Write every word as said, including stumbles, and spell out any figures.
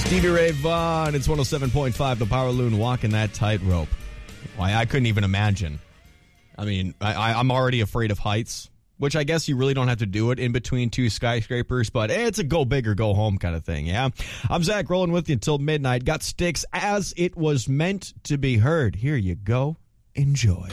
Stevie Ray Vaughan, it's one oh seven point five, the Power Loon walking that tightrope. Why, I couldn't even imagine. I mean, I, I, I'm already afraid of heights, which I guess you really don't have to do it in between two skyscrapers, but hey, it's a go big or go home kind of thing, yeah? I'm Zach, rolling with you until midnight. Got Styx as it was meant to be heard. Here you go. Enjoy.